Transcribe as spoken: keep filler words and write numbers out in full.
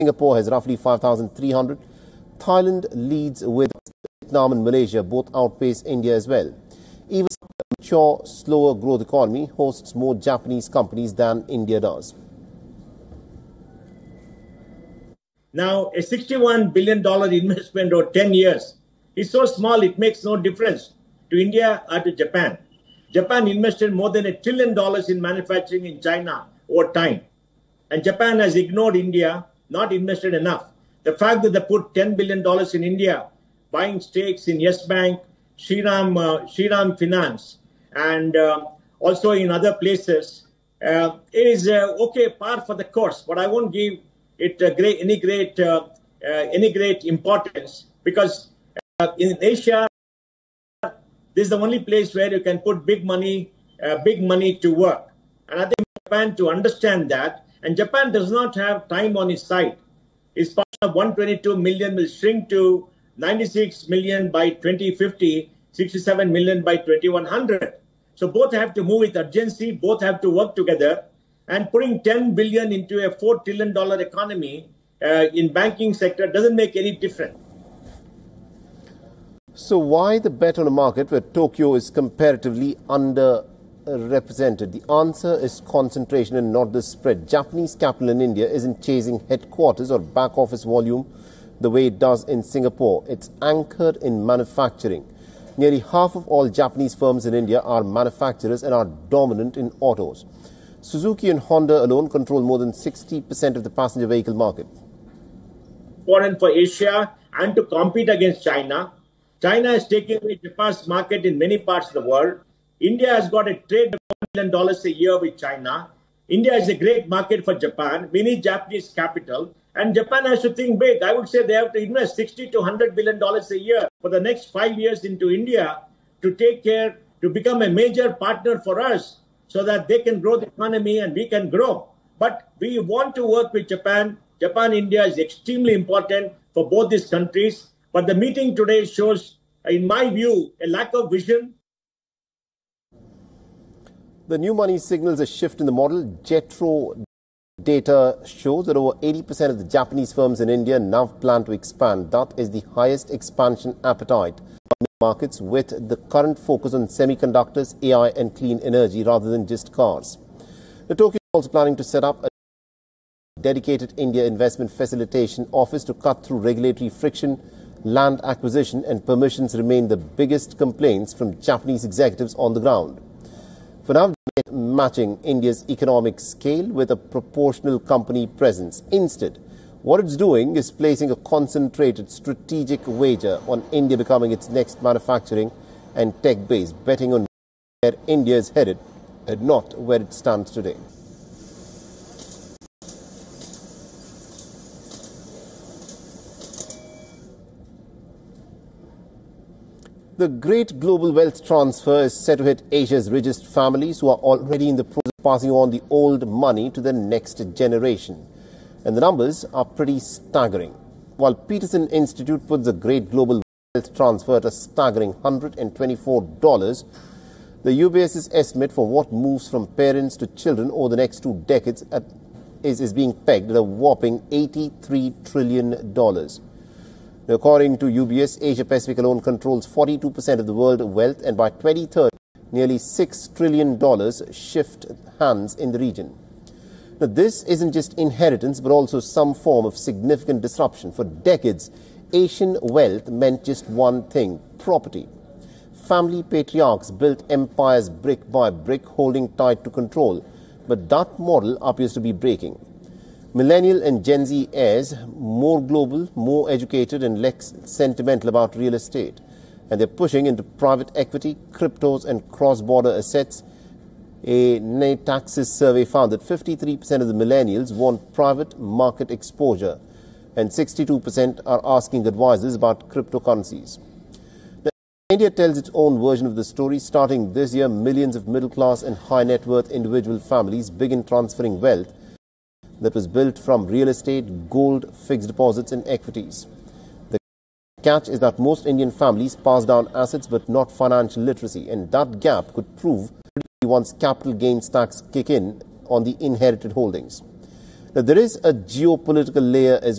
Singapore has roughly five thousand three hundred. Thailand leads with Vietnam and Malaysia both outpace India as well. Even a mature, slower growth economy hosts more Japanese companies than India does. Now, a sixty-one billion dollars investment over ten years is so small it makes no difference to India or to Japan. Japan invested more than a trillion dollars in manufacturing in China over time. And Japan has ignored India, not invested enough. The fact that they put ten billion dollars in India, buying stakes in Yes Bank, Shriram, uh, Shriram Finance, and uh, also in other places, uh, is uh, okay, par for the course. But I won't give it uh, great, any great uh, uh, any great importance, because uh, in Asia, this is the only place where you can put big money, uh, big money to work. And I think Japan to understand that, and Japan does not have time on its side. Its part of one hundred twenty-two million will shrink to ninety-six million by twenty fifty, sixty-seven million by twenty-one hundred. So both have to move with urgency, both have to work together, and putting ten billion into a four trillion dollars economy uh, in banking sector doesn't make any difference. So why the bet on a market where Tokyo is comparatively underrepresented? The answer is concentration and not the spread. Japanese capital in India isn't chasing headquarters or back office volume the way it does in Singapore. It's anchored in manufacturing. Nearly half of all Japanese firms in India are manufacturers and are dominant in autos. Suzuki and Honda alone control more than sixty percent of the passenger vehicle market. Important for Asia and to compete against China. China is taking away Japan's market in many parts of the world. India has got a trade of one billion dollars a year with China. India is a great market for Japan. We need Japanese capital. And Japan has to think big. I would say they have to invest sixty to one hundred billion dollars a year for the next five years into India to take care, to become a major partner for us so that they can grow the economy and we can grow. But we want to work with Japan. Japan-India is extremely important for both these countries. But the meeting today shows, in my view, a lack of vision. The new money signals a shift in the model. JETRO data shows that over eighty percent of the Japanese firms in India now plan to expand. That is the highest expansion appetite on markets, with the current focus on semiconductors, A I and clean energy rather than just cars. The Tokyo is also planning to set up a dedicated India investment facilitation office to cut through regulatory friction. Land acquisition and permissions remain the biggest complaints from Japanese executives on the ground. For now, matching India's economic scale with a proportional company presence. Instead, what it's doing is placing a concentrated strategic wager on India becoming its next manufacturing and tech base, betting on where India is headed and not where it stands today. The great global wealth transfer is set to hit Asia's richest families, who are already in the process of passing on the old money to the next generation. And the numbers are pretty staggering. While Peterson Institute puts the great global wealth transfer at a staggering one hundred twenty-four dollars, the UBS's estimate for what moves from parents to children over the next two decades at, is, is being pegged at a whopping eighty-three trillion dollars. According to U B S, Asia Pacific alone controls forty-two percent of the world wealth, and by twenty thirty, nearly six trillion dollars shift hands in the region. Now, this isn't just inheritance, but also some form of significant disruption. For decades, Asian wealth meant just one thing: property. Family patriarchs built empires brick by brick, holding tight to control. But that model appears to be breaking. Millennial and Gen Z heirs, more global, more educated and less sentimental about real estate. And they're pushing into private equity, cryptos and cross-border assets. A Nataxis survey found that fifty-three percent of the millennials want private market exposure and sixty-two percent are asking advisors about cryptocurrencies. Now, India tells its own version of the story. Starting this year, millions of middle-class and high-net-worth individual families begin transferring wealth that was built from real estate, gold, fixed deposits and equities. The catch is that most Indian families pass down assets but not financial literacy, and that gap could prove once capital gains tax kick in on the inherited holdings. Now, there is a geopolitical layer as